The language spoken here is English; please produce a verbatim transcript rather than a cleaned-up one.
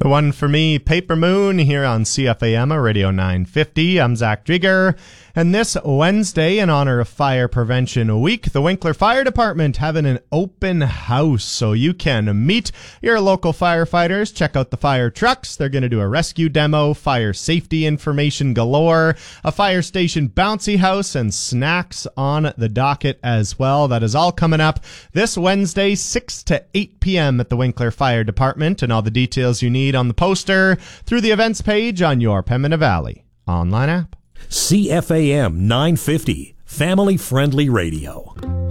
The one for me, Paper Moon, here on C F A M, Radio nine fifty. I'm Zach Drieger. And this Wednesday, in honor of Fire Prevention Week, the Winkler Fire Department having an open house. So you can meet your local firefighters, check out the fire trucks. They're going to do a rescue demo, fire safety information galore, a fire station bouncy house, and snacks on the docket as well. That is all coming up this Wednesday, six to eight p.m. at the Winkler Fire Department. And all the details you need on the poster through the events page on your Pembina Valley online app. C F A M nine fifty, family-friendly radio.